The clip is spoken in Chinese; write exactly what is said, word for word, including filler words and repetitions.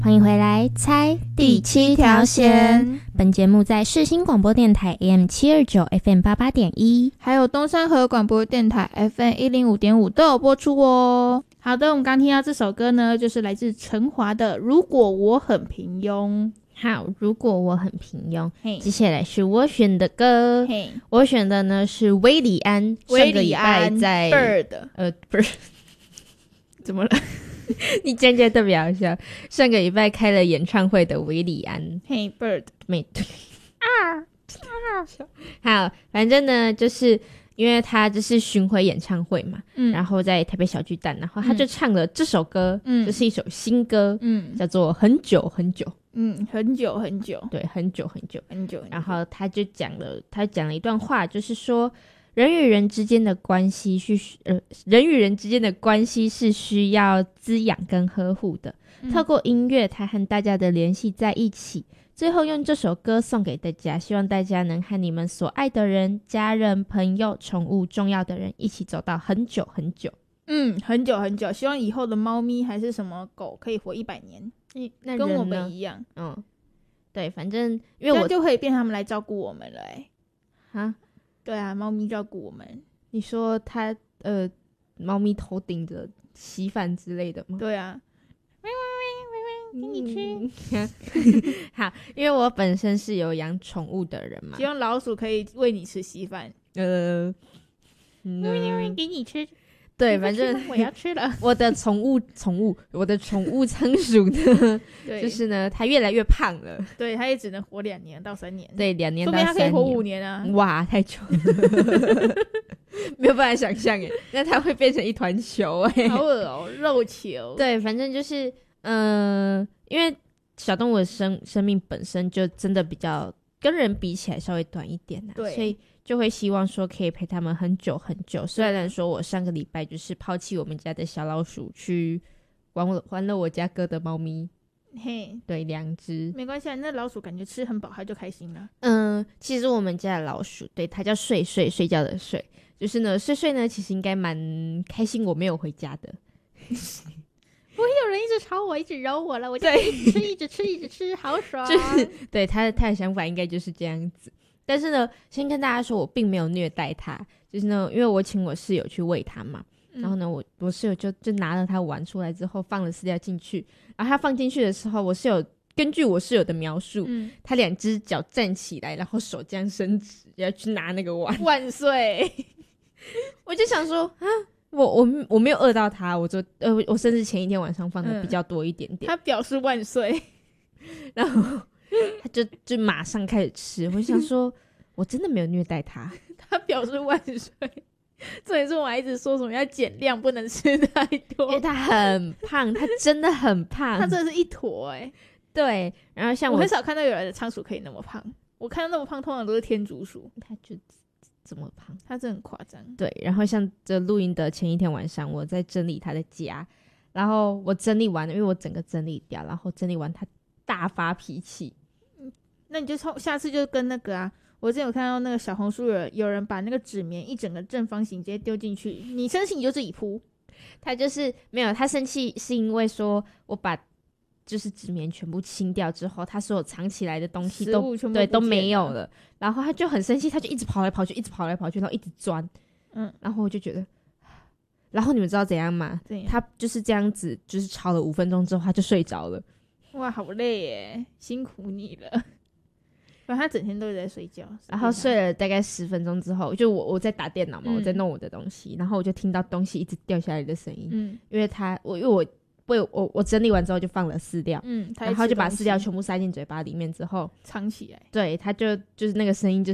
欢迎回来猜第七条线。本节目在世新广播电台 A M 七二九 F M 八八点一， 还有东山河广播电台 F M 一零五点五都有播出哦。好的，我们刚听到这首歌呢，就是来自陈华的《如果我很平庸》。 好，如果我很平庸，接下来是我选的歌。我选的呢是韦礼安， 韦礼安上个礼拜在 Bird， 呃不是，怎么了？你渐渐特别好笑。上个礼拜开了演唱会的韦礼安， 嘿 Bird， 没对啊啊！好，反正呢就是因为他就是巡回演唱会嘛，嗯，然后在台北小巨蛋，然后他就唱了这首歌，嗯，这是一首新歌，嗯，叫做《很久很久》。 嗯，很久很久， 对，很久很久很久。 然后他就讲了，他讲了一段话，就是说，人与人之间的关系是呃，人与人之间的关系是需要滋养跟呵护的。嗯、透过音乐，他和大家的联系在一起。最后用这首歌送给大家，希望大家能和你们所爱的人、家人、朋友、宠物、重要的人一起走到很久很久。 嗯，很久很久。希望以后的猫咪还是什么狗可以活一百年。 那跟我们一样， 嗯，对，反正因为我就可以变他们来照顾我们了、欸，哎， 啊， 对啊，猫咪照顾我们。 你说它呃，猫咪头顶着稀饭之类的吗？ 对啊，喂喂喂喂喂，给你吃。 嗯、好，因为我本身是有养宠物的人嘛， 希望老鼠可以喂你吃稀饭。呃，喂喂喂，给你吃。 对，反正我要吃了。 我的宠物，宠物，我的宠物仓鼠呢，就是呢，它越来越胖了。 对，它也只能活两年到三年。 对，两年到三年。 说不定它可以活五年啊！ 哇，太久了，没有办法想象哎。那它会变成一团球哎， 好恶哦，肉球。 对，反正就是，嗯、呃，因为小动物的生生命本身就真的比较跟人比起来稍微短一点啊， 对， 所以就会希望说可以陪他们很久很久。虽然说我上个礼拜就是抛弃我们家的小老鼠去玩了玩了我家哥的猫咪， 嘿， 对，两只没关系啊，那老鼠感觉吃很饱它就开心了。 嗯，其实我们家的老鼠，对，它叫睡睡，睡觉的睡，就是呢睡睡呢其实应该蛮开心我没有回家的。 不会有人一直吵我一直揉我了，我就一直吃一直吃一直吃，好爽。 就是对他的他的想法应该就是这样子。但是呢，先跟大家说，我并没有虐待它，就是呢，因为我请我室友去喂它嘛，嗯、然后呢，我我室友就就拿了它玩出来之后，放了饲料进去，然后他放进去的时候，我室友根据我室友的描述，嗯、他两只脚站起来，然后手这样伸直，要去拿那个碗。 万岁！ 我就想说啊，我我我没有饿到它，我就呃，我甚至前一天晚上放的比较多一点点。 他、嗯、表示万岁， 然后。他就就马上开始吃，我就想说，我真的没有虐待他。 他表示万岁，这也是我还一直说什么要减量，不能吃太多， 因为他很胖，他真的很胖， 他真的是一坨哎、欸。 对，然后像 我, 我很少看到有人的仓鼠可以那么胖，我看到那么胖通常都是天竺鼠， 他就这么胖， 他真的很夸张。 对，然后像这录音的前一天晚上，我在整理他的家，然后我整理完了，因为我整个整理掉，然后整理完他大发脾气。 那你就下次就跟那个啊，我之前有看到那个小红书有有人把那个纸棉一整个正方形直接丢进去，你生气你就自己铺。 他就是没有，他生气是因为说我把就是纸棉全部清掉之后，他所有藏起来的东西都对都没有了，然后他就很生气，他就一直跑来跑去，一直跑来跑去，然后一直钻，嗯，然后我就觉得，然后你们知道怎样吗？ 怎样？ 他就是这样子，就是吵了五分钟之后他就睡着了。 哇，好累耶，辛苦你了。反正他整天都在睡觉， 然后睡了大概十分钟之后，就我我在打电脑嘛、嗯，我在弄我的东西，然后我就听到东西一直掉下来的声音，嗯，因为他我因为我我我我整理完之后就放了饲料，嗯，然后就把饲料全部塞进嘴巴里面之后藏起来， 对，他就就是那个声音就